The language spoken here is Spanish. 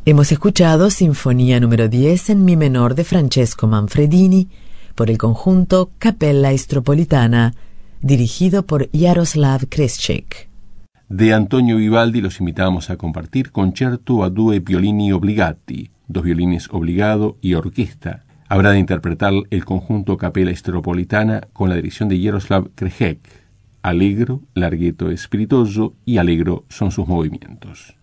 Hemos escuchado Sinfonía número 10 en mi menor de Francesco Manfredini por el conjunto Cappella Istropolitana, dirigido por Jaroslav Kreszczyk. De Antonio Vivaldi los invitamos a compartir Concerto a due violini obbligati, 2 violines obligado y orquesta. Habrá de interpretar el conjunto Cappella Istropolitana con la dirección de Jaroslav Kreszczyk. Allegro, larghetto espiritoso y allegro son sus movimientos.